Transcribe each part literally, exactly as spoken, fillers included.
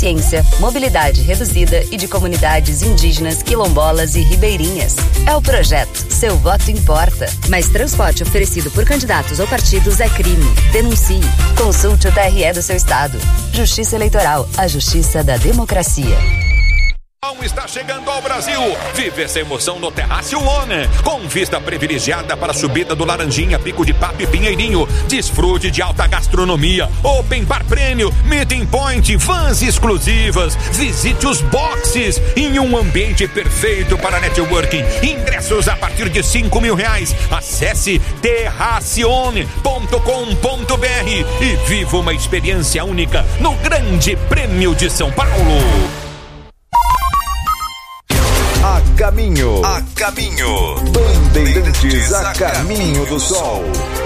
eficiência, mobilidade reduzida e de comunidades indígenas, quilombolas e ribeirinhas. É o projeto Seu Voto Importa. Mas transporte oferecido por candidatos ou partidos é crime. Denuncie. Consulte o T R E do seu estado. Justiça Eleitoral, a justiça da democracia. Está chegando ao Brasil. Vive essa emoção no Terraço One, com vista privilegiada para a subida do Laranjinha, Pico de Papo e Pinheirinho. Desfrute de alta gastronomia, open bar prêmio, meeting point, vans exclusivas. Visite os boxes em um ambiente perfeito para networking. Ingressos a partir de cinco mil reais. Acesse terracione ponto com ponto b r e viva uma experiência única no Grande Prêmio de São Paulo. A caminho, a caminho, Bandeirantes a caminho do sol.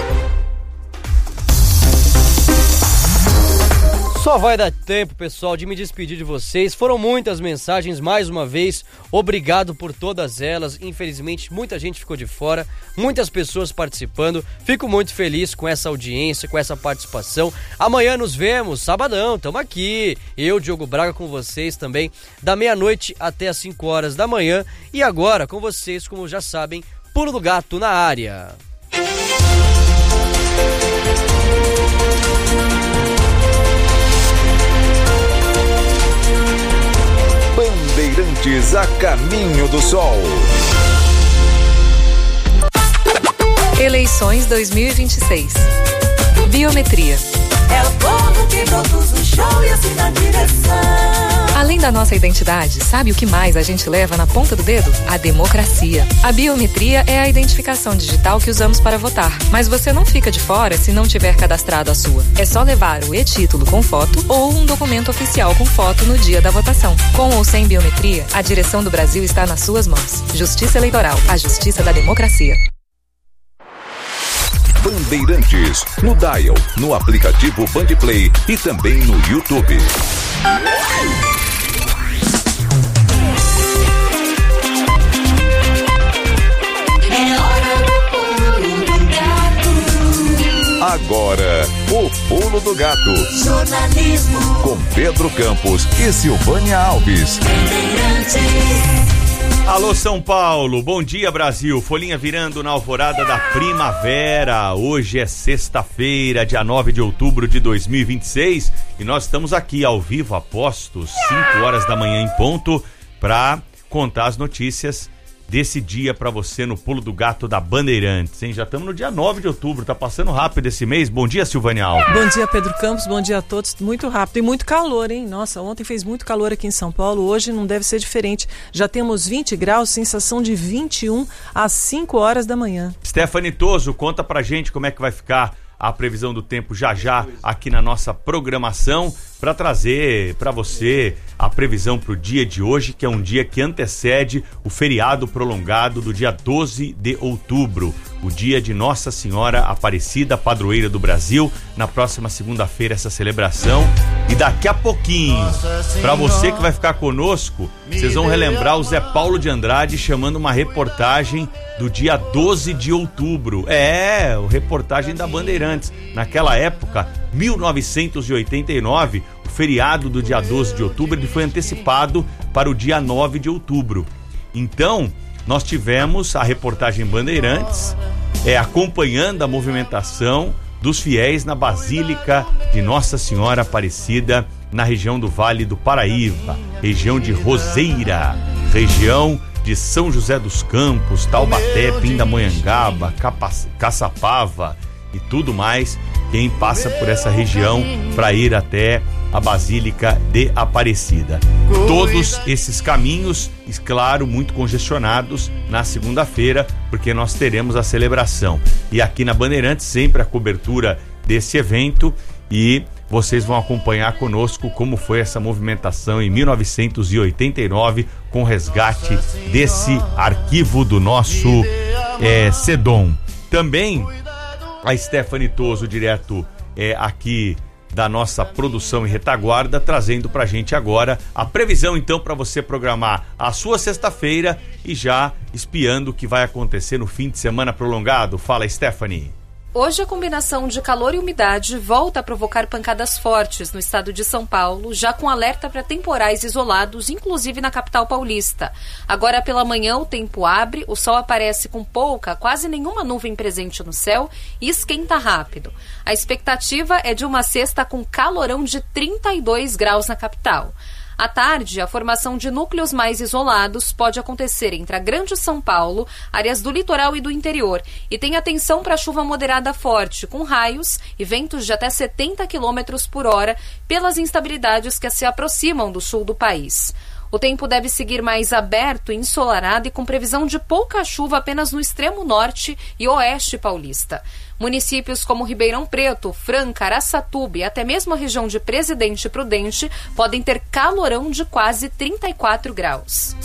Só vai dar tempo, pessoal, de me despedir de vocês. Foram muitas mensagens, mais uma vez, obrigado por todas elas. Infelizmente, muita gente ficou de fora, muitas pessoas participando. Fico muito feliz com essa audiência, com essa participação. Amanhã nos vemos, sabadão, tamo aqui. Eu, Diogo Braga, com vocês também, da meia-noite até as cinco horas da manhã. E agora, com vocês, como já sabem, Pulo do Gato na área. Bandeirantes a caminho do sol. Eleições dois mil e vinte e seis. Biometria. É o povo que produz o show e assim na direção. Além da nossa identidade, sabe o que mais a gente leva na ponta do dedo? A democracia. A biometria é a identificação digital que usamos para votar. Mas você não fica de fora se não tiver cadastrado a sua. É só levar o e-título com foto ou um documento oficial com foto no dia da votação. Com ou sem biometria, a direção do Brasil está nas suas mãos. Justiça Eleitoral, a justiça da democracia. Bandeirantes, no Dial, no aplicativo Bandplay e também no YouTube. Agora, o Pulo do Gato. Jornalismo com Pedro Campos e Silvânia Alves. Alô São Paulo, bom dia Brasil, folhinha virando na alvorada da primavera. Hoje é sexta-feira, dia nove de outubro de dois mil e vinte e seis, e nós estamos aqui ao vivo, apostos, cinco horas da manhã em ponto, para contar as notícias desse dia para você no Pulo do Gato da Bandeirantes, hein? Já estamos no dia nove de outubro, tá passando rápido esse mês. Bom dia, Silvânia Alves. Bom dia, Pedro Campos, bom dia a todos. Muito rápido e muito calor, hein? Nossa, ontem fez muito calor aqui em São Paulo, hoje não deve ser diferente. Já temos vinte graus, sensação de vinte e um às cinco horas da manhã. Stephanie Toso, conta pra gente como é que vai ficar a previsão do tempo já já aqui na nossa programação, para trazer para você a previsão para o dia de hoje, que é um dia que antecede o feriado prolongado do dia doze de outubro, o dia de Nossa Senhora Aparecida, padroeira do Brasil. Na próxima segunda-feira essa celebração, e daqui a pouquinho, para você que vai ficar conosco, vocês vão relembrar o Zé Paulo de Andrade chamando uma reportagem do dia doze de outubro. É, o reportagem da Bandeirantes. Naquela época, mil novecentos e oitenta e nove, o feriado do dia doze de outubro, ele foi antecipado para o dia nove de outubro. Então, nós tivemos a reportagem Bandeirantes é, acompanhando a movimentação dos fiéis na Basílica de Nossa Senhora Aparecida, na região do Vale do Paraíba, região de Roseira, região de São José dos Campos, Taubaté, Pindamonhangaba, Capa- Caçapava e tudo mais. Quem passa por essa região para ir até a Basílica de Aparecida. Todos esses caminhos, claro, muito congestionados na segunda-feira, porque nós teremos a celebração. E aqui na Bandeirantes, sempre a cobertura desse evento, e vocês vão acompanhar conosco como foi essa movimentação em mil novecentos e oitenta e nove, com o resgate desse arquivo do nosso é, SEDOM. Também a Stephanie Toso, direto é, aqui da nossa produção em retaguarda, trazendo pra gente agora a previsão, então, para você programar a sua sexta-feira e já espiando o que vai acontecer no fim de semana prolongado. Fala, Stephanie. Hoje a combinação de calor e umidade volta a provocar pancadas fortes no estado de São Paulo, já com alerta para temporais isolados, inclusive na capital paulista. Agora pela manhã o tempo abre, o sol aparece com pouca, quase nenhuma nuvem presente no céu e esquenta rápido. A expectativa é de uma sexta com calorão de trinta e dois graus na capital. À tarde, a formação de núcleos mais isolados pode acontecer entre a Grande São Paulo, áreas do litoral e do interior. E tem atenção para chuva moderada forte, com raios e ventos de até setenta quilômetros por hora pelas instabilidades que se aproximam do sul do país. O tempo deve seguir mais aberto e ensolarado e com previsão de pouca chuva apenas no extremo norte e oeste paulista. Municípios como Ribeirão Preto, Franca, Araçatuba e até mesmo a região de Presidente Prudente podem ter calorão de quase trinta e quatro graus.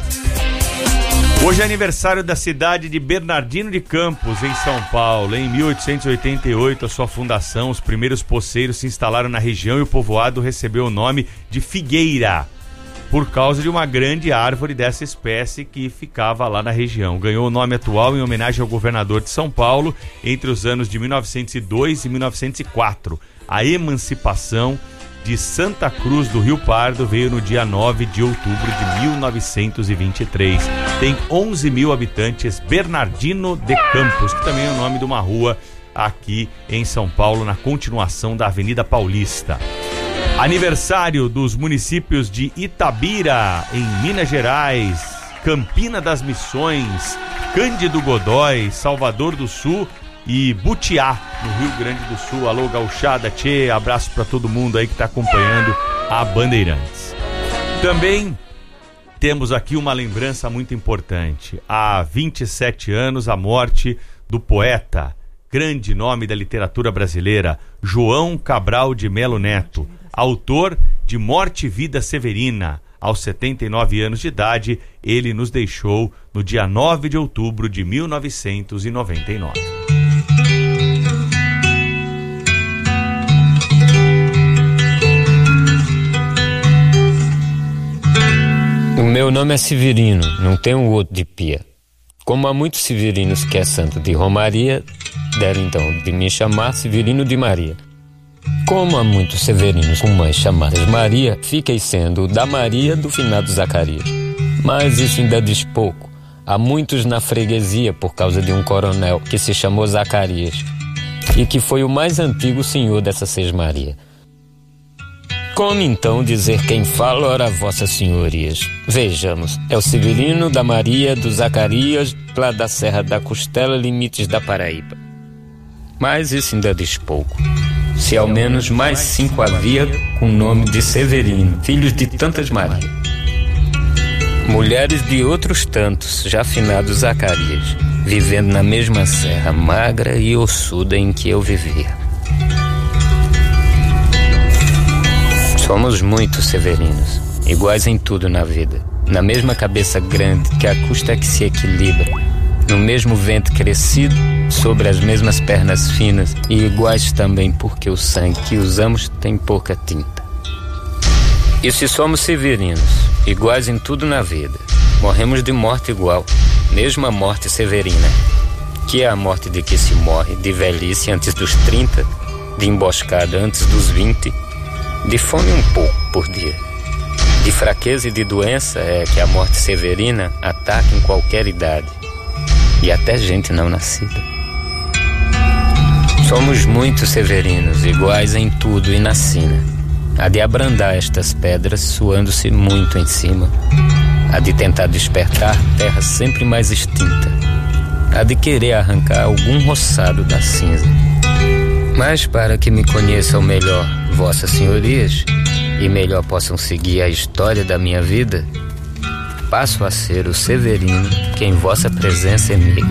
Hoje é aniversário da cidade de Bernardino de Campos, em São Paulo. Em mil oitocentos e oitenta e oito, a sua fundação, os primeiros poceiros se instalaram na região e o povoado recebeu o nome de Figueira, por causa de uma grande árvore dessa espécie que ficava lá na região. Ganhou o nome atual em homenagem ao governador de São Paulo entre os anos de mil novecentos e dois e mil novecentos e quatro. A emancipação de Santa Cruz do Rio Pardo veio no dia nove de outubro de mil novecentos e vinte e três. Tem onze mil habitantes, Bernardino de Campos, que também é o nome de uma rua aqui em São Paulo, na continuação da Avenida Paulista. Aniversário dos municípios de Itabira, em Minas Gerais, Campina das Missões, Cândido Godói, Salvador do Sul e Butiá, no Rio Grande do Sul. Alô, gauchada, tchê, abraço para todo mundo aí que está acompanhando a Bandeirantes. Também temos aqui uma lembrança muito importante. Há vinte e sete anos, a morte do poeta, grande nome da literatura brasileira, João Cabral de Melo Neto, autor de Morte e Vida Severina. Aos setenta e nove anos de idade, ele nos deixou no dia nove de outubro de mil novecentos e noventa e nove. O meu nome é Severino, não tenho outro de pia. Como há muitos severinos que é santo de Romaria, deram então de me chamar Severino de Maria. Como há muitos severinos com mães chamadas Maria, fiquei sendo da Maria do finado Zacarias. Mas isso ainda diz pouco. Há muitos na freguesia por causa de um coronel que se chamou Zacarias e que foi o mais antigo senhor dessa Sesmaria. Como então dizer quem fala, ora vossas senhorias? Vejamos, é o Severino da Maria do Zacarias, lá da Serra da Costela, limites da Paraíba. Mas isso ainda diz pouco. Se ao menos mais cinco havia com o nome de Severino, filhos de tantas Marias. Mulheres de outros tantos, já finados Zacarias, vivendo na mesma serra magra e ossuda em que eu vivia. Somos muitos severinos, iguais em tudo na vida, na mesma cabeça grande que a custa é que se equilibra, no mesmo vento crescido, sobre as mesmas pernas finas e iguais também porque o sangue que usamos tem pouca tinta. E se somos severinos, iguais em tudo na vida, morremos de morte igual, mesma morte severina, que é a morte de que se morre de velhice antes dos trinta, de emboscada antes dos vinte, de fome um pouco por dia, de fraqueza e de doença é que a morte severina ataca em qualquer idade, e até gente não nascida. Somos muitos severinos, iguais em tudo e na sina. Há de abrandar estas pedras, suando-se muito em cima. Há de tentar despertar terra sempre mais extinta. Há de querer arrancar algum roçado da cinza. Mas para que me conheçam melhor vossas senhorias, e melhor possam seguir a história da minha vida, passo a ser o Severino que em vossa presença emigra.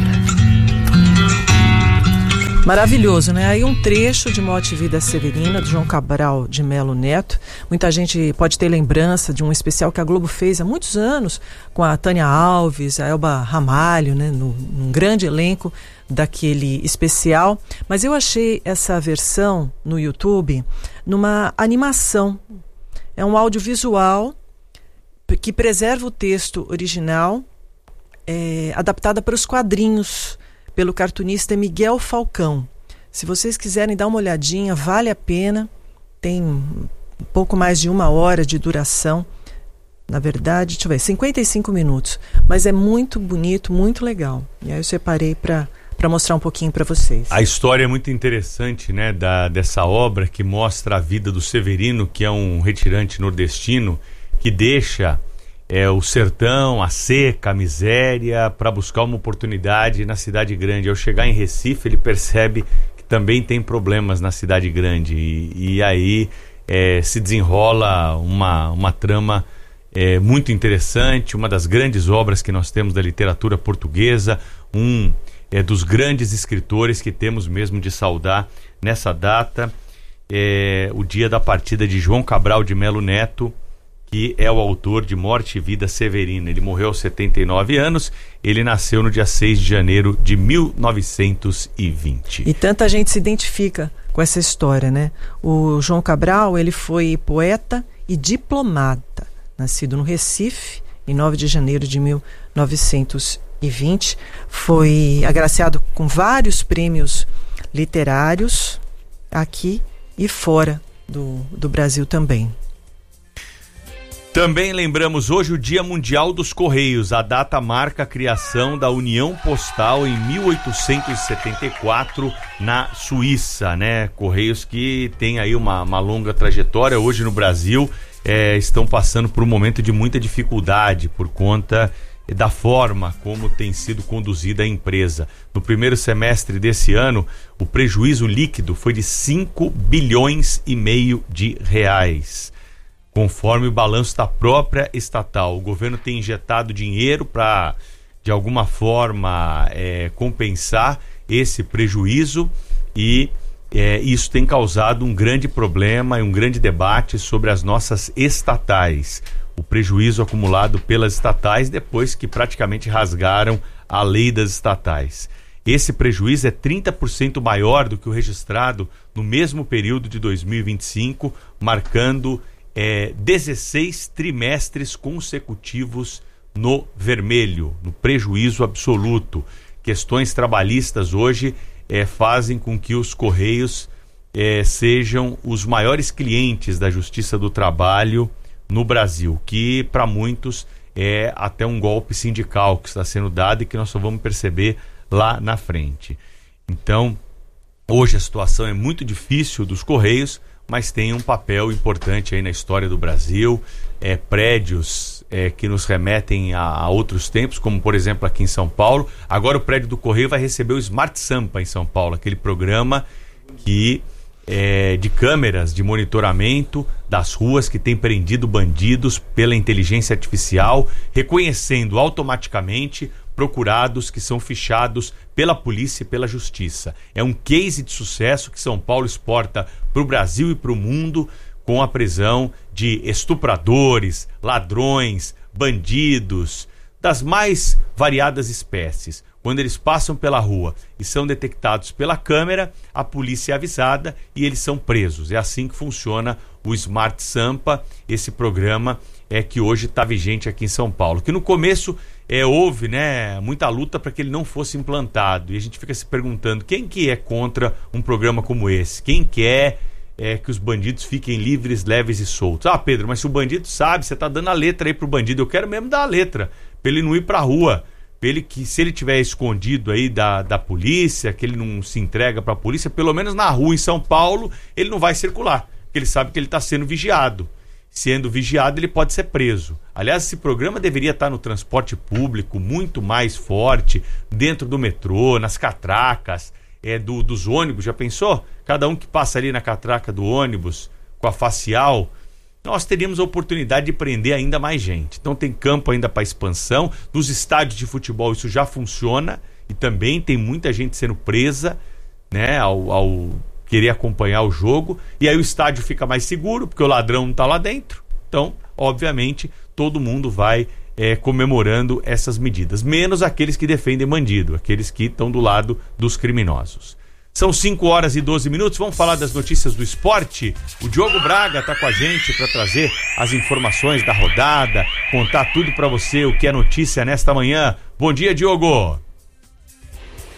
Maravilhoso, né? Aí um trecho de Morte e Vida Severina, do João Cabral de Melo Neto. Muita gente pode ter lembrança de um especial que a Globo fez há muitos anos, com a Tânia Alves, a Elba Ramalho, né? No, num grande elenco daquele especial. Mas eu achei essa versão no YouTube numa animação. É um audiovisual que preserva o texto original, é, adaptada para os quadrinhos pelo cartunista Miguel Falcão. Se vocês quiserem dar uma olhadinha, vale a pena. Tem um pouco mais de uma hora de duração. Na verdade, deixa eu ver, cinquenta e cinco minutos. Mas é muito bonito, muito legal. E aí eu separei para para mostrar um pouquinho para vocês. A história é muito interessante, né, da, dessa obra que mostra a vida do Severino, que é um retirante nordestino que deixa é, o sertão, a seca, a miséria, para buscar uma oportunidade na cidade grande. Ao chegar em Recife, ele percebe que também tem problemas na cidade grande e, e aí é, se desenrola uma, uma trama é, muito interessante, uma das grandes obras que nós temos da literatura portuguesa, um É, dos grandes escritores que temos mesmo de saudar nessa data, é, o dia da partida de João Cabral de Melo Neto, que é o autor de Morte e Vida Severina. Ele morreu aos setenta e nove anos, ele nasceu no dia seis de janeiro de mil novecentos e vinte. E tanta gente se identifica com essa história, né? O João Cabral, ele foi poeta e diplomata, nascido no Recife, em nove de janeiro de mil novecentos e vinte, foi agraciado com vários prêmios literários aqui e fora do, do Brasil também. Também lembramos hoje o Dia Mundial dos Correios. A data marca a criação da União Postal em mil oitocentos e setenta e quatro na Suíça, né? Correios que tem aí uma, uma longa trajetória. Hoje no Brasil é, estão passando por um momento de muita dificuldade por conta da forma como tem sido conduzida a empresa. No primeiro semestre desse ano, o prejuízo líquido foi de cinco bilhões e meio de reais, conforme o balanço da própria estatal. O governo tem injetado dinheiro para, de alguma forma, é, compensar esse prejuízo e é, isso tem causado um grande problema e um grande debate sobre as nossas estatais. O prejuízo acumulado pelas estatais depois que praticamente rasgaram a lei das estatais. Esse prejuízo é trinta por cento maior do que o registrado no mesmo período de dois mil e vinte e cinco, marcando é, dezesseis trimestres consecutivos no vermelho, no prejuízo absoluto. Questões trabalhistas hoje é, fazem com que os Correios é, sejam os maiores clientes da Justiça do Trabalho no Brasil, que para muitos é até um golpe sindical que está sendo dado e que nós só vamos perceber lá na frente. Então, hoje a situação é muito difícil dos Correios, mas tem um papel importante aí na história do Brasil, é, prédios é, que nos remetem a, a outros tempos, como por exemplo aqui em São Paulo. Agora o prédio do Correio vai receber o Smart Sampa em São Paulo, aquele programa que É, de câmeras de monitoramento das ruas que tem prendido bandidos pela inteligência artificial, reconhecendo automaticamente procurados que são fichados pela polícia e pela justiça. É um case de sucesso que São Paulo exporta para o Brasil e para o mundo, com a prisão de estupradores, ladrões, bandidos, das mais variadas espécies. Quando eles passam pela rua e são detectados pela câmera, a polícia é avisada e eles são presos. É assim que funciona o Smart Sampa, esse programa é que hoje está vigente aqui em São Paulo. Que no começo é, houve né, muita luta para que ele não fosse implantado. E a gente fica se perguntando, quem que é contra um programa como esse? Quem quer é, que os bandidos fiquem livres, leves e soltos? Ah, Pedro, mas se o bandido sabe, você está dando a letra aí pro bandido. Eu quero mesmo dar a letra, para ele não ir para a rua. Ele, que se ele tiver escondido aí da, da polícia, que ele não se entrega para a polícia, pelo menos na rua em São Paulo, ele não vai circular, porque ele sabe que ele está sendo vigiado. Sendo vigiado, ele pode ser preso. Aliás, esse programa deveria estar no transporte público muito mais forte, dentro do metrô, nas catracas, é, do, dos ônibus. Já pensou? Cada um que passa ali na catraca do ônibus com a facial, nós teríamos a oportunidade de prender ainda mais gente. Então tem campo ainda para expansão. Nos estádios de futebol isso já funciona e também tem muita gente sendo presa, né, ao, ao querer acompanhar o jogo. E aí o estádio fica mais seguro, porque o ladrão não está lá dentro. Então, obviamente, todo mundo vai é, comemorando essas medidas. Menos aqueles que defendem bandido, aqueles que estão do lado dos criminosos. São cinco horas e doze minutos, vamos falar das notícias do esporte. O Diogo Braga está com a gente para trazer as informações da rodada, contar tudo para você, o que é notícia nesta manhã. Bom dia, Diogo.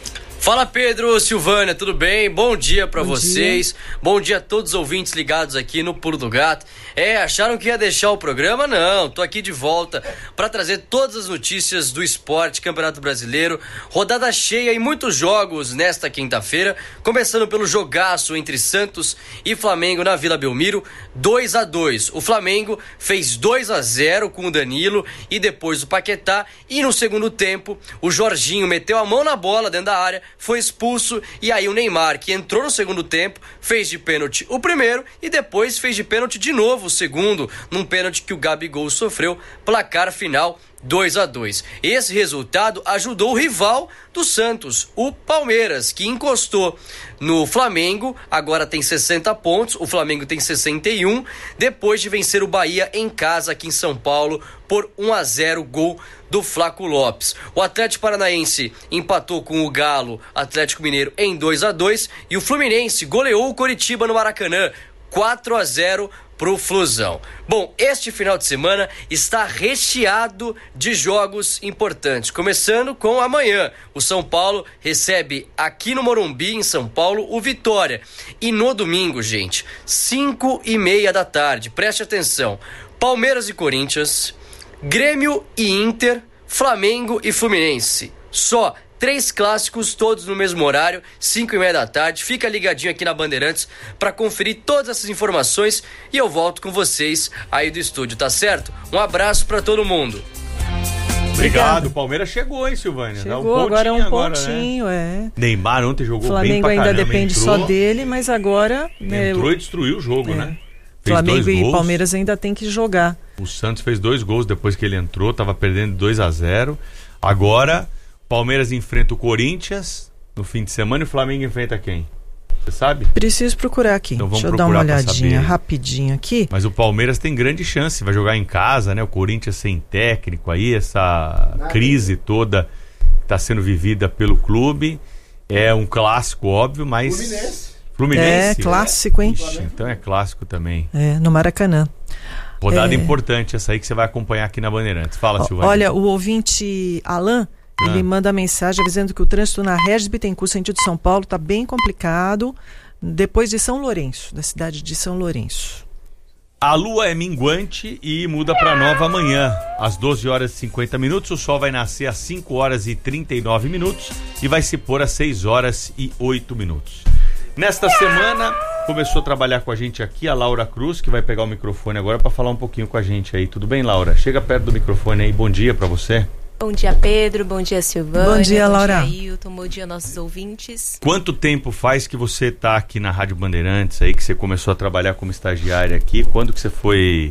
Fala Pedro, Silvânia, tudo bem? Bom dia pra Bom vocês. dia. Bom dia a todos os ouvintes ligados aqui no Pulo do Gato. É, acharam que ia deixar o programa? Não, tô aqui de volta pra trazer todas as notícias do esporte, Campeonato Brasileiro, rodada cheia e muitos jogos nesta quinta-feira, começando pelo jogaço entre Santos e Flamengo na Vila Belmiro, dois a dois. O Flamengo fez dois a zero com o Danilo e depois o Paquetá, e no segundo tempo o Jorginho meteu a mão na bola dentro da área, foi expulso, e aí o Neymar, que entrou no segundo tempo, fez de pênalti o primeiro e depois fez de pênalti de novo o segundo, num pênalti que o Gabigol sofreu. Placar final dois a dois. Esse resultado ajudou o rival do Santos, o Palmeiras, que encostou no Flamengo, agora tem sessenta pontos, o Flamengo tem sessenta e um, depois de vencer o Bahia em casa aqui em São Paulo por um a zero, gol do Flaco Lopes. O Atlético Paranaense empatou com o Galo Atlético Mineiro em dois a dois e o Fluminense goleou o Coritiba no Maracanã, quatro a zero pro Flusão. Bom, este final de semana está recheado de jogos importantes, começando com amanhã. O São Paulo recebe aqui no Morumbi, em São Paulo, o Vitória. E no domingo, gente, cinco e meia da tarde, preste atenção, Palmeiras e Corinthians, Grêmio e Inter, Flamengo e Fluminense. Só três clássicos, todos no mesmo horário, cinco e meia da tarde. Fica ligadinho aqui na Bandeirantes para conferir todas essas informações e eu volto com vocês aí do estúdio, tá certo? Um abraço para todo mundo. Obrigado. O Palmeiras chegou, hein, Silvânia? Chegou, um agora é um agora, pontinho, né? é. Neymar ontem jogou Flamengo bem pra ainda caramba. depende entrou, só dele, mas agora... Entrou é, e destruiu o jogo, é. né? Fez Flamengo e gols. Palmeiras ainda tem que jogar. O Santos fez dois gols depois que ele entrou, tava perdendo dois a zero. Agora, Palmeiras enfrenta o Corinthians no fim de semana e o Flamengo enfrenta quem? Você sabe? Preciso procurar aqui. Então vamos Deixa eu dar uma procurar pra olhadinha saber. rapidinho aqui. Mas o Palmeiras tem grande chance, vai jogar em casa, né? O Corinthians sem técnico aí, essa crise toda que está sendo vivida pelo clube. É um clássico, óbvio, mas... Fluminense. Fluminense? É, clássico, hein? Ixi, então é clássico também. É, no Maracanã. Rodada É. importante essa aí que você vai acompanhar aqui na Bandeirantes. Fala, Ó, Silvânia. Olha, o ouvinte Alain, Ah. ele manda mensagem avisando que o trânsito na Regis Bittencourt, sentido São Paulo, está bem complicado, depois de São Lourenço, da cidade de São Lourenço. A lua é minguante e muda para nova amanhã, às doze horas e cinquenta minutos. O sol vai nascer às cinco horas e trinta e nove minutos e vai se pôr às seis horas e oito minutos. Nesta semana, começou a trabalhar com a gente aqui a Laura Cruz, que vai pegar o microfone agora para falar um pouquinho com a gente aí. Tudo bem, Laura? Chega perto do microfone aí. Bom dia para você. Bom dia, Pedro. Bom dia, Silvânia. Bom dia, Laura. Bom dia, Ailton. Bom dia, nossos ouvintes. Quanto tempo faz que você tá aqui na Rádio Bandeirantes aí, que você começou a trabalhar como estagiária aqui? Quando que você foi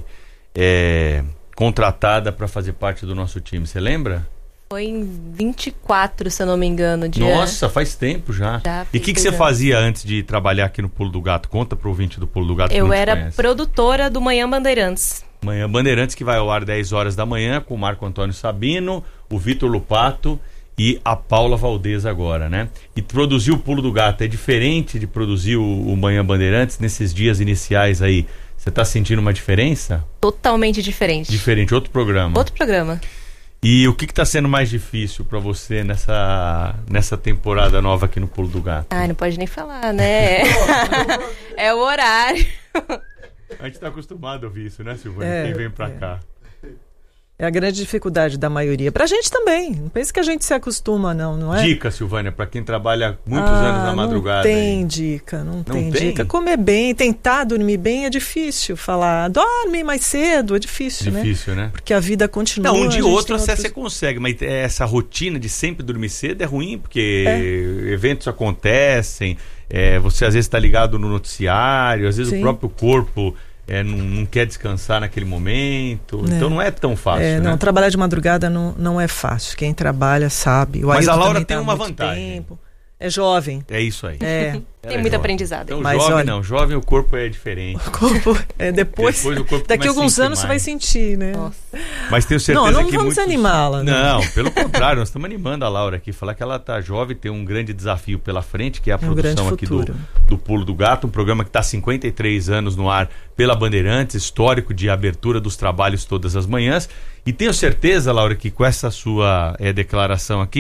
é, contratada para fazer parte do nosso time? Você lembra? Foi em vinte e quatro, se eu não me engano. Dia... Nossa, faz tempo já. Já E o que, que fez você anos. fazia antes de trabalhar aqui no Pulo do Gato? Conta pro ouvinte do Pulo do Gato que Eu não te era conhece. produtora do Manhã Bandeirantes. Manhã Bandeirantes, que vai ao ar dez horas da manhã, com o Marco Antônio Sabino, o Vitor Lupato e a Paula Valdez agora, né? E produzir o Pulo do Gato é diferente de produzir o, o Manhã Bandeirantes nesses dias iniciais aí. Você tá sentindo uma diferença? Totalmente diferente. Diferente, outro programa. Outro programa. E o que que tá sendo mais difícil pra você nessa, nessa temporada nova aqui no Pulo do Gato? Ai, não pode nem falar, né? É o horário. A gente tá acostumado a ouvir isso, né, Silvânia? É, Quem vem pra é. cá. É a grande dificuldade da maioria. Pra gente também. Não pense que a gente se acostuma, não, não é? Dica, Silvânia, pra quem trabalha muitos Ah, anos na madrugada. Não tem aí. dica, não, tem, tem? dica. Comer bem, tentar dormir bem é difícil. Falar, dorme mais cedo, é difícil, né? Difícil, né? Porque a vida continua. Não, um dia a ou gente outro tem você, outros- você consegue, mas essa rotina de sempre dormir cedo é ruim, porque eventos acontecem, é, você às vezes está ligado no noticiário, às vezes Sim. o próprio corpo é, não, não quer descansar naquele momento, É. então não é tão fácil, É, né? não, trabalhar de madrugada não, não é fácil. Quem trabalha sabe. O Mas a Ailton Laura também tem tá há uma muito vantagem. tempo. É jovem. É isso aí. É. Tem muito aprendizado. Então, Mas jovem olha- não, jovem o corpo é diferente. O corpo, é, depois, Depois o corpo daqui a começa a alguns sentir anos você vai mais. sentir, né? Nossa. Mas tenho certeza Não, não que vamos muitos... animá-la, né? Não, pelo contrário, nós estamos animando a Laura aqui, falar que ela tá jovem, tem um grande desafio pela frente, que é a É um grande produção aqui do, futuro. do Pulo do Gato, um programa que está há cinquenta e três anos no ar pela Bandeirantes, histórico de abertura dos trabalhos todas as manhãs. E tenho certeza, Laura, que com essa sua é, declaração aqui,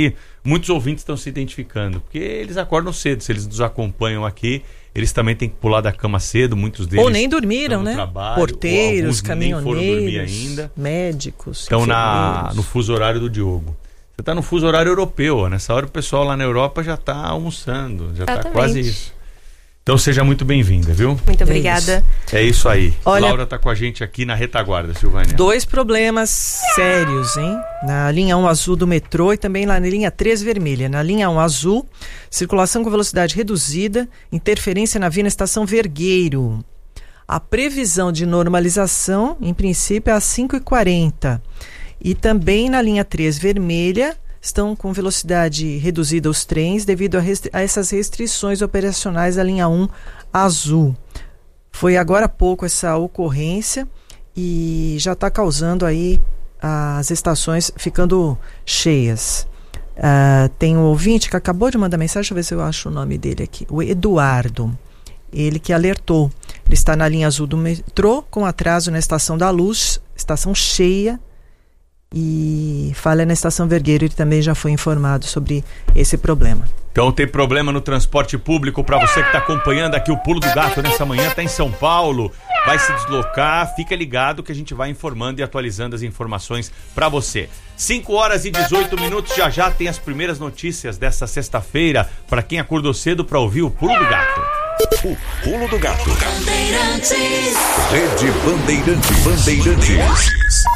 muitos ouvintes estão se identificando, porque eles acordam cedo, se eles nos acompanham aqui, eles também têm que pular da cama cedo, muitos deles... Ou nem dormiram, né? Trabalho, porteiros, caminhoneiros, nem foram dormir ainda. Médicos, estão na, no fuso horário do Diogo. Você está no fuso horário europeu, ó. Nessa hora o pessoal lá na Europa já está almoçando, já está quase isso. Então seja muito bem-vinda, viu? Muito obrigada. É isso aí. Olha, Laura está com a gente aqui na retaguarda, Silvânia. Dois problemas sérios, hein? Na linha um azul do metrô e também lá na linha três vermelha. Na linha um azul, circulação com velocidade reduzida, interferência na via na estação Vergueiro. A previsão de normalização, em princípio, é às cinco e quarenta. E também na linha três vermelha, estão com velocidade reduzida os trens devido a, restri- a essas restrições operacionais da linha um azul. Foi agora há pouco essa ocorrência e já está causando aí as estações ficando cheias. Uh, tem um ouvinte que acabou de mandar mensagem, deixa eu ver se eu acho o nome dele aqui, o Eduardo. Ele que alertou. Ele está na linha azul do metrô com atraso na Estação da Luz, estação cheia, e falha na Estação Vergueiro. Ele também já foi informado sobre esse problema. Então tem problema no transporte público para você que está acompanhando aqui o Pulo do Gato nessa manhã, está em São Paulo, vai se deslocar, fica ligado que a gente vai informando e atualizando as informações para você. cinco horas e dezoito minutos, já já tem as primeiras notícias dessa sexta-feira para quem acordou cedo para ouvir o Pulo do Gato. O Pulo do Gato. Rede Bandeirantes. Bandeirantes.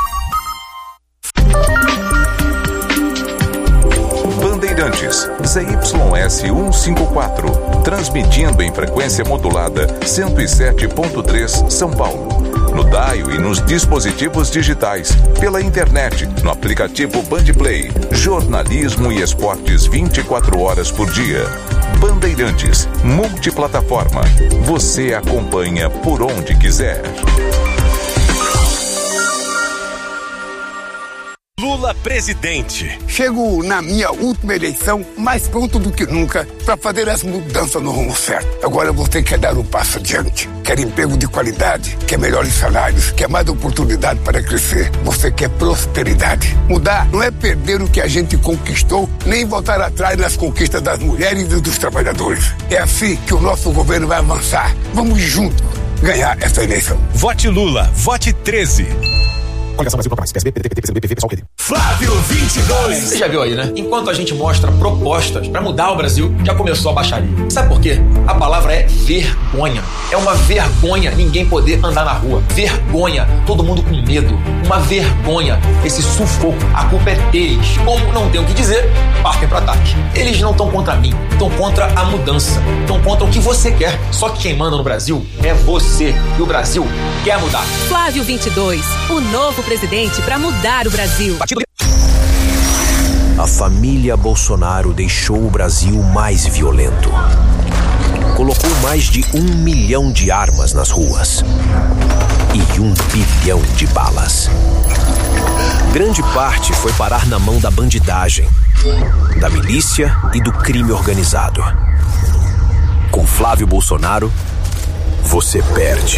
Bandeirantes, Z Y S cento e cinquenta e quatro, transmitindo em frequência modulada cento e sete ponto três São Paulo. No dial e nos dispositivos digitais, pela internet, no aplicativo Bandplay, jornalismo e esportes vinte e quatro horas por dia. Bandeirantes, multiplataforma. Você acompanha por onde quiser. Lula presidente. Chego na minha última eleição mais pronto do que nunca para fazer as mudanças no rumo certo. Agora você quer dar um passo adiante. Quer emprego de qualidade, quer melhores salários, quer mais oportunidade para crescer. Você quer prosperidade. Mudar não é perder o que a gente conquistou, nem voltar atrás nas conquistas das mulheres e dos trabalhadores. É assim que o nosso governo vai avançar. Vamos juntos ganhar essa eleição. Vote Lula, vote treze. Coligação Brasil, mais P S B, P D T, P T, P C B, P V, Pessoal, P D. Flávio vinte e dois. Você já viu aí, né? Enquanto a gente mostra propostas pra mudar o Brasil, já começou a baixaria. Sabe por quê? A palavra é vergonha. É uma vergonha ninguém poder andar na rua. Vergonha. Todo mundo com medo. Uma vergonha. Esse sufoco. A culpa é deles. Como não tem o que dizer, partem pro ataque. Eles não estão contra mim. Estão contra a mudança. Estão contra o que você quer. Só que quem manda no Brasil é você. E o Brasil quer mudar. Flávio vinte e dois. O novo presidente para mudar o Brasil. A família Bolsonaro deixou o Brasil mais violento. Colocou mais de um milhão de armas nas ruas e um bilhão de balas. Grande parte foi parar na mão da bandidagem, da milícia e do crime organizado. Com Flávio Bolsonaro, você perde.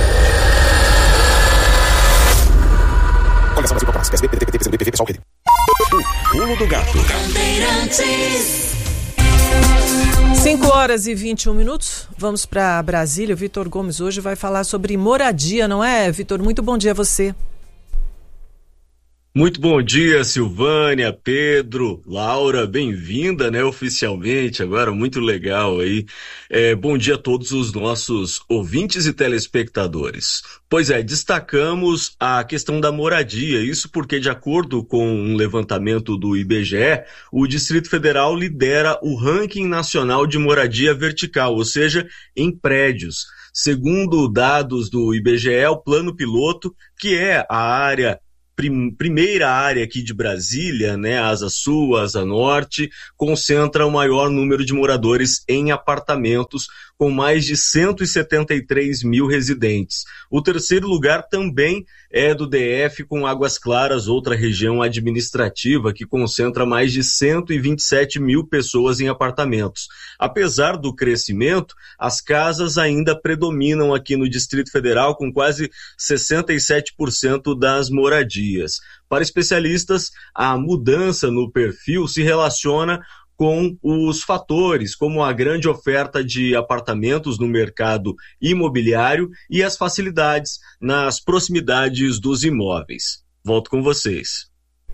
Coligação Brasil, mais P S B, P D T, P T, P C B, P V, Pessoal, P D. O Pulo do Gato. cinco horas e vinte e um minutos. Vamos para Brasília. O Vitor Gomes hoje vai falar sobre moradia, não é, Vitor? Muito bom dia a você. Muito bom dia, Silvânia, Pedro, Laura, bem-vinda, né, oficialmente, agora, muito legal aí. É, bom dia a todos os nossos ouvintes e telespectadores. Pois é, destacamos a questão da moradia, isso porque, de acordo com um levantamento do I B G E, o Distrito Federal lidera o ranking nacional de moradia vertical, ou seja, em prédios. Segundo dados do I B G E, o Plano Piloto, que é a área primeira área aqui de Brasília, né, Asa Sul, Asa Norte, concentra o maior número de moradores em apartamentos, com mais de cento e setenta e três mil residentes. O terceiro lugar também é do D F, com Águas Claras, outra região administrativa que concentra mais de cento e vinte e sete mil pessoas em apartamentos. Apesar do crescimento, as casas ainda predominam aqui no Distrito Federal, com quase sessenta e sete por cento das moradias. dias. Para especialistas, a mudança no perfil se relaciona com os fatores, como a grande oferta de apartamentos no mercado imobiliário e as facilidades nas proximidades dos imóveis. Volto com vocês.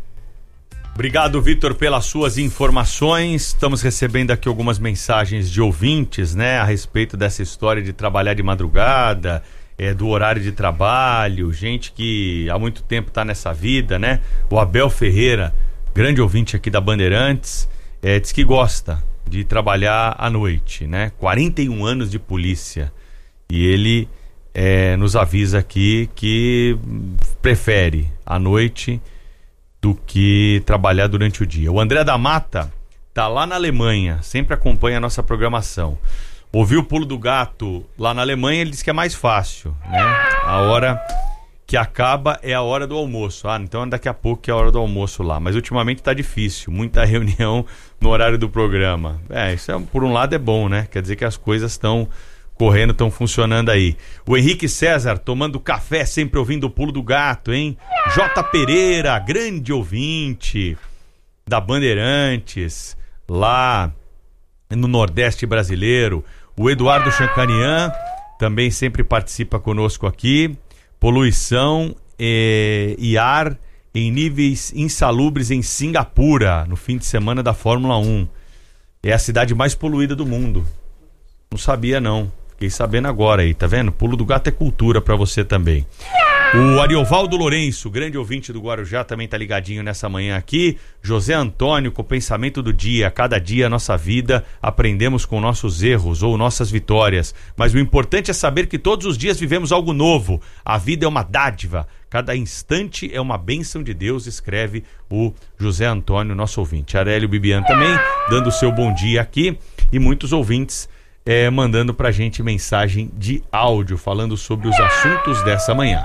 Obrigado, Vitor, pelas suas informações. Estamos recebendo aqui algumas mensagens de ouvintes, né, a respeito dessa história de trabalhar de madrugada, é, do horário de trabalho, gente que há muito tempo está nessa vida, né? O Abel Ferreira, grande ouvinte aqui da Bandeirantes, É, diz que gosta de trabalhar à noite, né? quarenta e um anos de polícia. E ele é, nos avisa aqui que prefere a noite do que trabalhar durante o dia. O André da Mata tá lá na Alemanha, sempre acompanha a nossa programação. Ouviu o Pulo do Gato lá na Alemanha, ele diz que é mais fácil, né? A hora que acaba é a hora do almoço. Ah, então daqui a pouco que é a hora do almoço lá. Mas ultimamente tá difícil, muita reunião no horário do programa. É, isso é, por um lado é bom, né? Quer dizer que as coisas estão correndo, estão funcionando aí. O Henrique César tomando café, sempre ouvindo o Pulo do Gato, hein? J. Pereira, grande ouvinte da Bandeirantes, lá no Nordeste brasileiro. O Eduardo Chancanian também sempre participa conosco aqui. Poluição eh, e ar em níveis insalubres em Singapura, no fim de semana da Fórmula um. É a cidade mais poluída do mundo. Não sabia, não. Fiquei sabendo agora aí, tá vendo? Pulo do Gato é cultura pra você também. O Ariovaldo Lourenço, grande ouvinte do Guarujá, também tá ligadinho nessa manhã aqui. José Antônio, com o pensamento do dia. Cada dia a nossa vida aprendemos com nossos erros ou nossas vitórias. Mas o importante é saber que todos os dias vivemos algo novo. A vida é uma dádiva. Cada instante é uma bênção de Deus, escreve o José Antônio, nosso ouvinte. Arélio Bibian também, dando o seu bom dia aqui. E muitos ouvintes é, mandando pra gente mensagem de áudio, falando sobre os assuntos dessa manhã.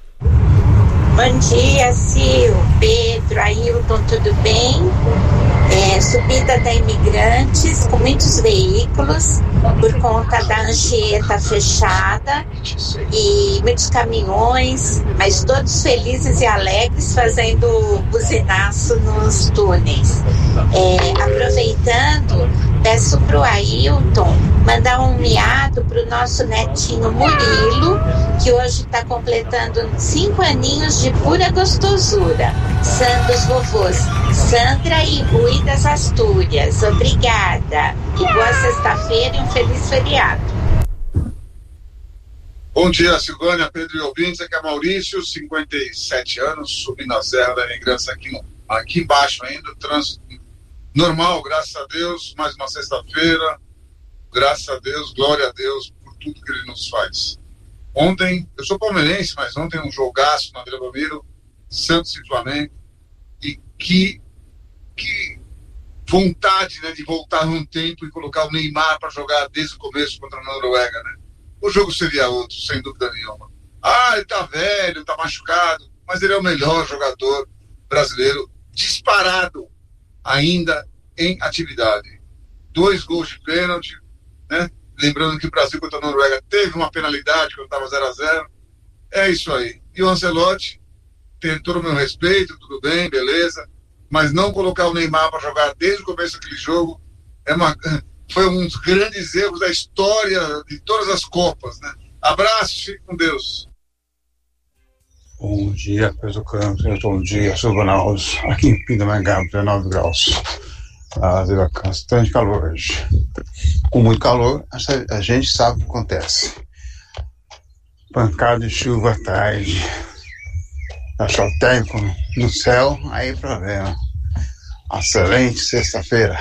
Bom dia, Sil, Pedro, Ailton, tudo bem? É, subida da Imigrantes com muitos veículos por conta da Anchieta fechada e muitos caminhões, mas todos felizes e alegres fazendo buzinaço nos túneis. É, aproveitando, peço pro Ailton mandar um miado pro nosso netinho Murilo, que hoje está completando cinco aninhos de pura gostosura. Santos vovôs Sandra e Rui das Astúrias. Obrigada. E boa sexta-feira e um feliz feriado. Bom dia, Silvânia, Pedro e ouvintes. Aqui é Maurício, cinquenta e sete anos, subindo a Serra da Imigrância aqui, no, aqui embaixo ainda. Trânsito normal, graças a Deus. Mais uma sexta-feira. Graças a Deus, glória a Deus por tudo que Ele nos faz. Ontem, eu sou palmeirense, mas ontem um jogaço na Vila Belmiro, Santos e Flamengo. E que, que vontade, né, de voltar num tempo e colocar o Neymar para jogar desde o começo contra a Noruega, né? O jogo seria outro, sem dúvida nenhuma. Ah, ele tá velho, tá machucado, mas ele é o melhor jogador brasileiro disparado ainda em atividade. Dois gols de pênalti, né? Lembrando que o Brasil contra a Noruega teve uma penalidade quando estava zero a zero. É isso aí. E o Ancelotti tem todo o meu respeito, tudo bem, beleza, mas não colocar o Neymar para jogar desde o começo daquele jogo é uma, foi um dos grandes erros da história de todas as Copas, né? Abraço, fique com Deus. Bom dia, Pedro Campos, bom dia, Silvana Alves, aqui em Pindamonhangaba, dezenove graus. Ah, bastante calor hoje. Com muito calor, a gente sabe o que acontece. Pancada de chuva à tarde. Achou o tempo no céu, aí problema. Excelente sexta-feira.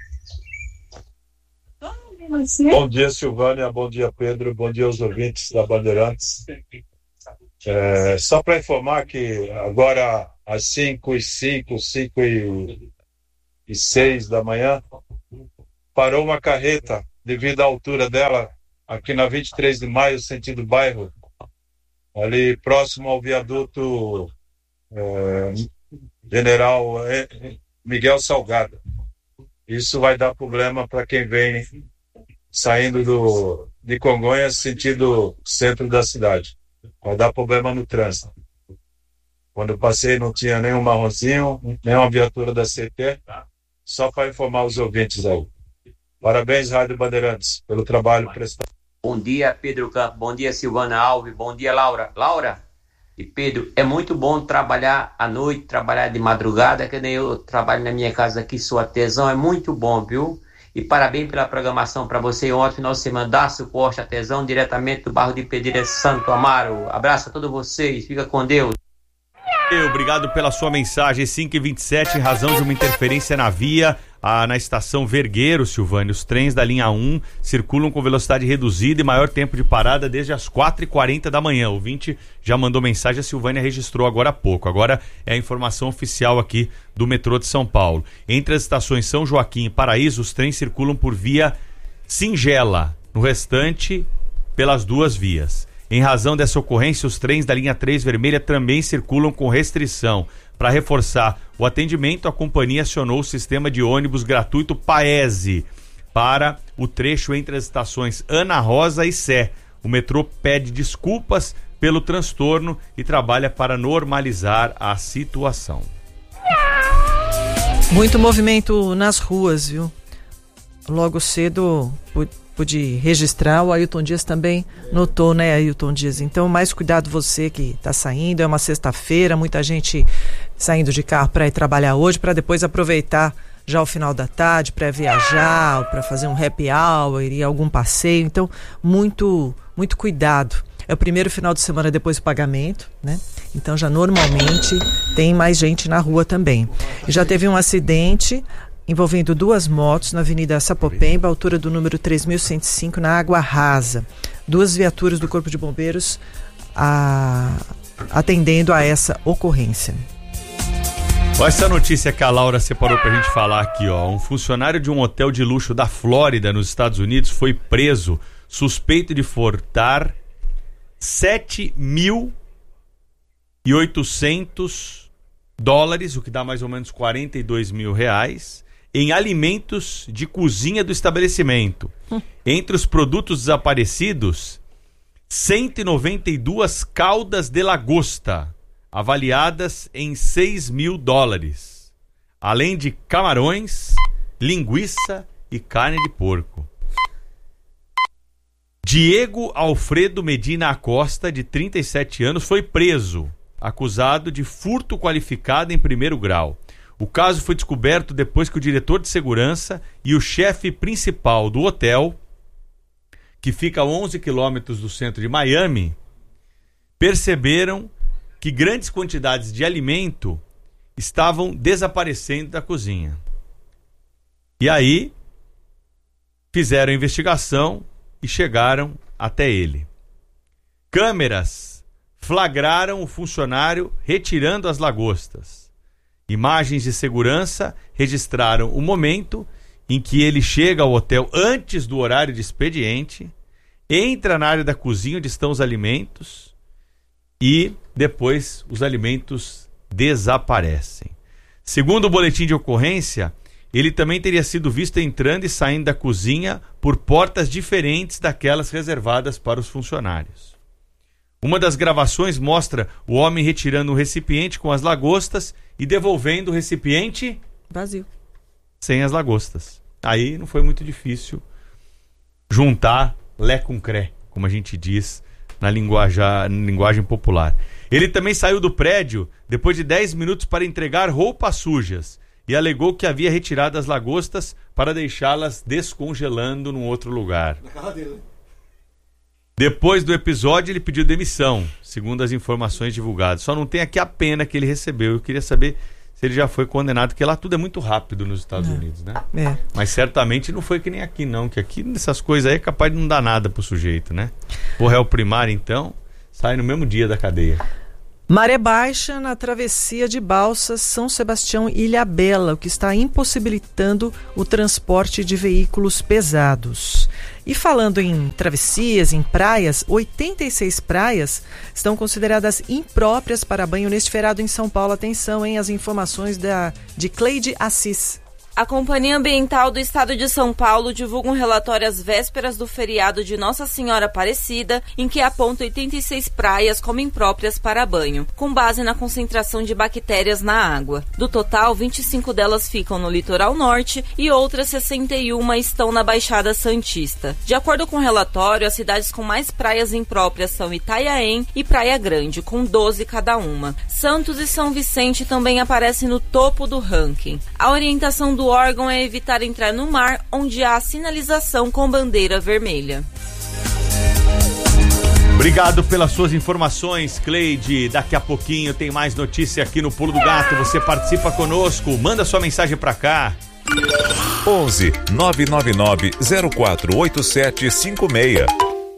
Bom dia, Silvânia, bom dia, Pedro, bom dia aos ouvintes da Bandeirantes. É, só para informar que agora às cinco e cinco, cinco e seis da manhã, parou uma carreta devido à altura dela aqui na vinte e três de maio, sentido bairro, ali próximo ao viaduto é, General Miguel Salgado. Isso vai dar problema para quem vem saindo do, de Congonhas, sentido centro da cidade. Vai dar problema no trânsito. Quando eu passei não tinha nenhum marronzinho, nenhuma viatura da C T, só para informar os ouvintes aí. Parabéns, Rádio Bandeirantes, pelo trabalho prestado. Bom dia, Pedro Campos. Bom dia, Silvana Alves. Bom dia, Laura. Laura e Pedro, é muito bom trabalhar à noite, trabalhar de madrugada, que nem eu trabalho na minha casa aqui, sou artesão, é muito bom, viu? E parabéns pela programação para você ontem, final de semana, dá suporte artesão, diretamente do bairro de Pedreira Santo Amaro. Abraço a todos vocês, fica com Deus. Obrigado pela sua mensagem. Cinco e vinte e sete, razão de uma interferência na via, ah, na estação Vergueiro, Silvânia. Os trens da linha um circulam com velocidade reduzida e maior tempo de parada desde as quatro e quarenta da manhã. O ouvinte já mandou mensagem, a Silvânia registrou agora há pouco. Agora é a informação oficial aqui do metrô de São Paulo. Entre as estações São Joaquim e Paraíso, os trens circulam por via singela. No restante, pelas duas vias. Em razão dessa ocorrência, os trens da linha três vermelha também circulam com restrição. Para reforçar o atendimento, a companhia acionou o sistema de ônibus gratuito Paese para o trecho entre as estações Ana Rosa e Sé. O metrô pede desculpas pelo transtorno e trabalha para normalizar a situação. Muito movimento nas ruas, viu? Logo cedo pude registrar, o Ailton Dias também notou, né, Ailton Dias? Então, mais cuidado você que está saindo, é uma sexta-feira, muita gente saindo de carro para ir trabalhar hoje, para depois aproveitar já o final da tarde, para viajar, para fazer um happy hour, ir a algum passeio. Então, muito, muito cuidado. É o primeiro final de semana depois do pagamento, né? Então, já normalmente tem mais gente na rua também. E já teve um acidente envolvendo duas motos na Avenida Sapopemba, altura do número três mil cento e cinco, na Água Rasa. Duas viaturas do Corpo de Bombeiros a, atendendo a essa ocorrência. Olha essa notícia que a Laura separou pra gente falar aqui, ó. Um funcionário de um hotel de luxo da Flórida, nos Estados Unidos, foi preso, suspeito de furtar sete mil e oitocentos dólares, o que dá mais ou menos quarenta e dois mil reais, em alimentos de cozinha do estabelecimento. Hum. Entre os produtos desaparecidos, cento e noventa e duas caldas de lagosta, avaliadas em seis mil dólares, além de camarões, linguiça e carne de porco. Diego Alfredo Medina Acosta, de trinta e sete anos, foi preso, acusado de furto qualificado em primeiro grau. O caso foi descoberto depois que o diretor de segurança e o chefe principal do hotel, que fica a onze quilômetros do centro de Miami, perceberam que grandes quantidades de alimento estavam desaparecendo da cozinha. E aí fizeram a investigação e chegaram até ele. Câmeras flagraram o funcionário retirando as lagostas. Imagens de segurança registraram o momento em que ele chega ao hotel antes do horário de expediente, entra na área da cozinha onde estão os alimentos e depois os alimentos desaparecem. Segundo o boletim de ocorrência, ele também teria sido visto entrando e saindo da cozinha por portas diferentes daquelas reservadas para os funcionários. Uma das gravações mostra o homem retirando um recipiente com as lagostas e devolvendo o recipiente vazio, sem as lagostas. Aí não foi muito difícil juntar lé com cré, como a gente diz na linguagem, na linguagem popular. Ele também saiu do prédio depois de dez minutos para entregar roupas sujas e alegou que havia retirado as lagostas para deixá-las descongelando num outro lugar. Na casa dele. Depois do episódio, ele pediu demissão, segundo as informações divulgadas. Só não tem aqui a pena que ele recebeu. Eu queria saber se ele já foi condenado, porque lá tudo é muito rápido nos Estados é. Unidos, né? É. Mas certamente não foi que nem aqui, não. Que aqui, nessas coisas aí, é capaz de não dar nada pro sujeito, né? O réu primário, então, sai no mesmo dia da cadeia. Maré baixa na travessia de balsas São Sebastião Ilhabela, o que está impossibilitando o transporte de veículos pesados. E falando em travessias, em praias, oitenta e seis praias estão consideradas impróprias para banho neste feriado em São Paulo. Atenção, hein? As informações da, de Cleide Assis. A Companhia Ambiental do Estado de São Paulo divulga um relatório às vésperas do feriado de Nossa Senhora Aparecida, em que aponta oitenta e seis praias como impróprias para banho, com base na concentração de bactérias na água. Do total, vinte e cinco delas ficam no litoral norte e outras sessenta e uma estão na Baixada Santista. De acordo com o relatório, as cidades com mais praias impróprias são Itanhaém e Praia Grande, com doze cada uma. Santos e São Vicente também aparecem no topo do ranking. A orientação do órgão é evitar entrar no mar onde há sinalização com bandeira vermelha. Obrigado pelas suas informações, Cleide. Daqui a pouquinho tem mais notícia aqui no Pulo do Gato. Você participa conosco, manda sua mensagem pra cá. onze nove nove nove zero quatro oito sete cinco seis.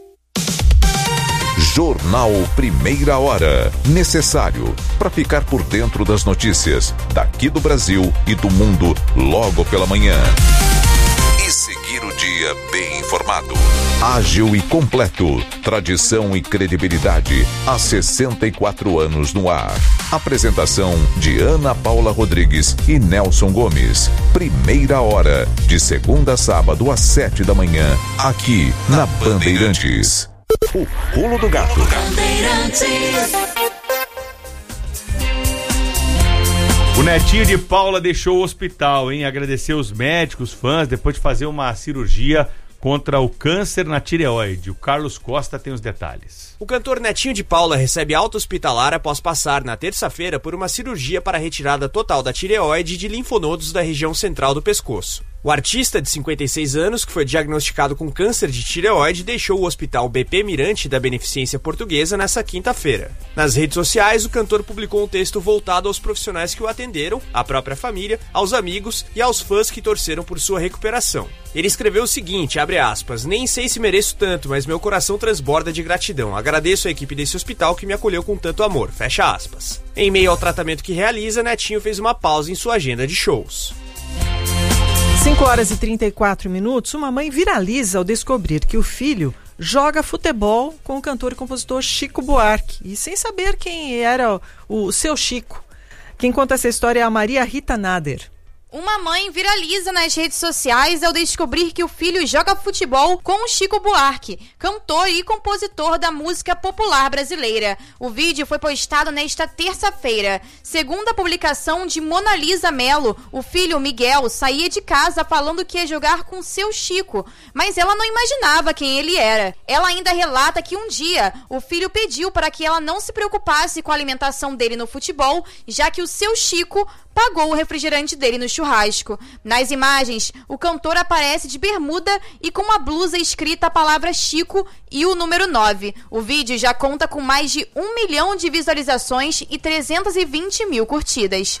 Jornal Primeira Hora. Necessário para ficar por dentro das notícias daqui do Brasil e do mundo logo pela manhã. E seguir o dia bem informado. Ágil e completo. Tradição e credibilidade há sessenta e quatro anos no ar. Apresentação de Ana Paula Rodrigues e Nelson Gomes. Primeira Hora, de segunda a sábado às sete da manhã, aqui na Bandeirantes. O Pulo do Gato. O netinho de Paula deixou o hospital, hein? Agradeceu os médicos, fãs, depois de fazer uma cirurgia contra o câncer na tireoide. O Carlos Costa tem os detalhes. O cantor Netinho de Paula recebe alta hospitalar após passar na terça-feira por uma cirurgia para a retirada total da tireoide e de linfonodos da região central do pescoço. O artista de cinquenta e seis anos, que foi diagnosticado com câncer de tireoide, deixou o hospital B P Mirante da Beneficência Portuguesa nesta quinta-feira. Nas redes sociais, o cantor publicou um texto voltado aos profissionais que o atenderam, à própria família, aos amigos e aos fãs que torceram por sua recuperação. Ele escreveu o seguinte, abre aspas, nem sei se mereço tanto, mas meu coração transborda de gratidão. Agradeço a equipe desse hospital que me acolheu com tanto amor, fecha aspas. Em meio ao tratamento que realiza, Netinho fez uma pausa em sua agenda de shows. cinco horas e trinta e quatro minutos, uma mãe viraliza ao descobrir que o filho joga futebol com o cantor e compositor Chico Buarque, e sem saber quem era o, o seu Chico. Quem conta essa história é a Maria Rita Nader. Uma mãe viraliza nas redes sociais ao descobrir que o filho joga futebol com o Chico Buarque, cantor e compositor da música popular brasileira. O vídeo foi postado nesta terça-feira. Segundo a publicação de Mona Lisa Mello, o filho Miguel saía de casa falando que ia jogar com seu Chico, mas ela não imaginava quem ele era. Ela ainda relata que um dia o filho pediu para que ela não se preocupasse com a alimentação dele no futebol, já que o seu Chico pagou o refrigerante dele no churrasco. Nas imagens, o cantor aparece de bermuda e com uma blusa escrita a palavra Chico e o número nove. O vídeo já conta com mais de um milhão de visualizações e trezentas e vinte mil curtidas.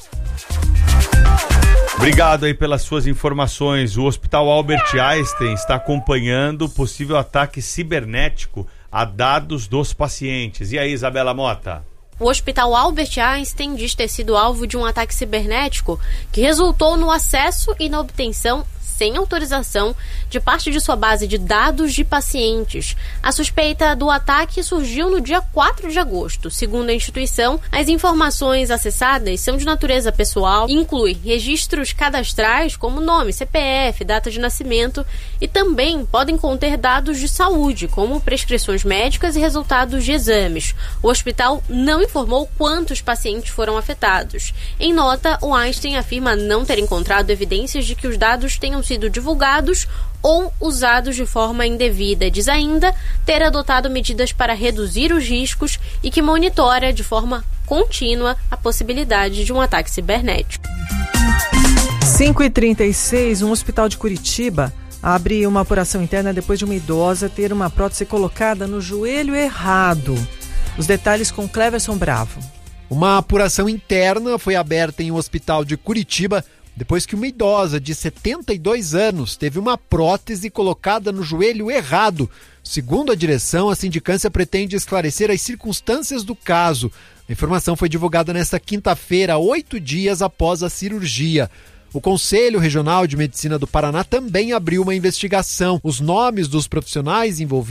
Obrigado aí pelas suas informações. O Hospital Albert Einstein está acompanhando possível ataque cibernético a dados dos pacientes. E aí, Isabela Mota? O Hospital Albert Einstein diz ter sido alvo de um ataque cibernético que resultou no acesso e na obtenção, sem autorização, de parte de sua base de dados de pacientes. A suspeita do ataque surgiu no dia quatro de agosto. Segundo a instituição, as informações acessadas são de natureza pessoal e incluem registros cadastrais como nome, C P F, data de nascimento e também podem conter dados de saúde, como prescrições médicas e resultados de exames. O hospital não informou quantos pacientes foram afetados. Em nota, o Einstein afirma não ter encontrado evidências de que os dados tenham sido divulgados ou usados de forma indevida. Diz ainda ter adotado medidas para reduzir os riscos e que monitora de forma contínua a possibilidade de um ataque cibernético. cinco e trinta e seis, um hospital de Curitiba abre uma apuração interna depois de uma idosa ter uma prótese colocada no joelho errado. Os detalhes com Cleverson Bravo. Uma apuração interna foi aberta em um hospital de Curitiba depois que uma idosa de setenta e dois anos teve uma prótese colocada no joelho errado. Segundo a direção, a sindicância pretende esclarecer as circunstâncias do caso. A informação foi divulgada nesta quinta-feira, oito dias após a cirurgia. O Conselho Regional de Medicina do Paraná também abriu uma investigação. Os nomes dos profissionais envolvidos